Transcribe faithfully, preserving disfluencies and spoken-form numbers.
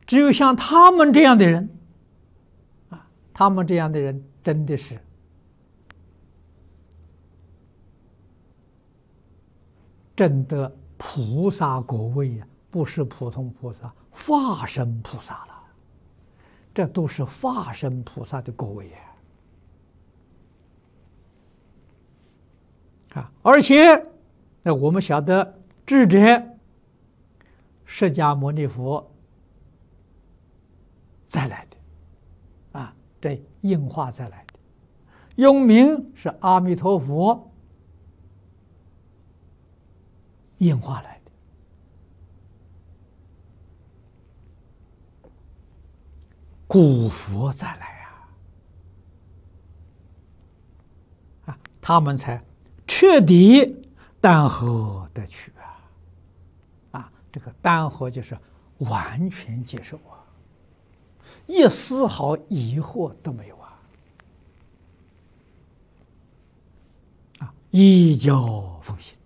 只有像他们这样的人，啊，他们这样的人真的是证得菩萨果位呀，不是普通菩萨，化身菩萨了。这都是化身菩萨的果位呀！啊，而且那我们晓得智者释迦牟尼佛再来的，啊，这应化再来的，永明是阿弥陀佛应化来的，古佛再来呀，啊，他们才彻底淡合得去啊！啊，这个淡合就是完全接受啊，一丝毫疑惑都没有啊！啊，依教奉行。